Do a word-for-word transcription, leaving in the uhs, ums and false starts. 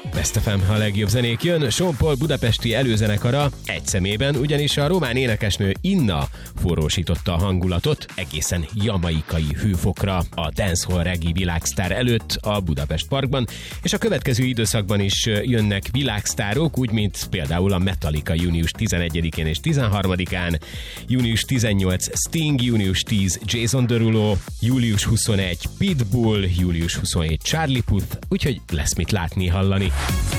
Best ef em, a legjobb zenék jön. Sean Paul budapesti előzenekara egy szemében, ugyanis a román énekesnő Inna forrósította a hangulatot egészen jamaikai hőfokra a dancehall reggae világsztár előtt a Budapest Parkban, és a következő időszakban is jönnek világsztárok, úgy, mint például a Metallica június tizenegyedikén és tizenharmadikán, június tizennyolc Sting, június tíz Jason Derulo, július huszonegy Pitbull, július huszonhét Charlie Puth, úgyhogy lesz mit látni, hallani.